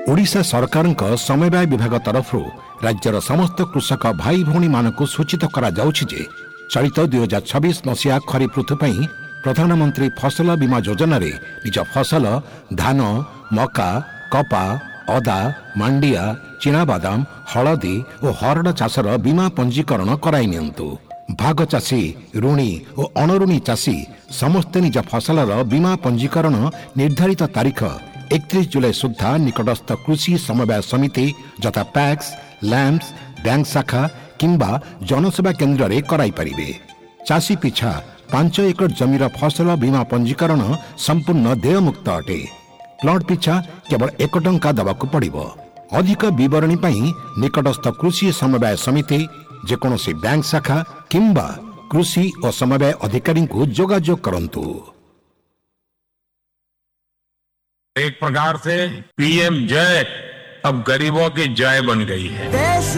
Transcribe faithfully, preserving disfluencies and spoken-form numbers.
ओडिशा सरकार समवाय विभाग तरफ राज्यर समस्त कृषक भाई भौणी मानक सूचित करा जाउछि जे चलित दुई हजार छब्बीस मसीहा खरीफ ऋतु पई प्रधानमंत्री फसल बीमा योजना रे निज फसल धान मका कपा अदा मांडिया चिनाबादाम हलदी और हरड़ चाषर बीमा पंजीकरण कराई नियंतु। भाग चाषी ऋणी और अणऋणी चाषी समस्ते निज फसलर बीमा पंजीकरण निर्धारित तारीख इकतीस जुलाई सुधा निकटस्थ कृषि समवाय समिति यथा पैक्स लैंप्स बैंक शाखा किंबा जनसेवा केन्द्र रे कराई परिबे। चाषी पिछा पांच एकड़ जमीर फसल बीमा पंजीकरण संपूर्ण देयमुक्त अटे। प्लॉट पिछा केवल एक टंका दबाकू पड़िबो। अधिक विवरणी पई निकटस्थ कृषि समवाय समिति जेकोसी बैंक शाखा किंबा कृषि और समवाय अधिकारी को जोगाजोग करंतु। एक प्रकार से पीएम जय अब गरीबों की जय बन गई है।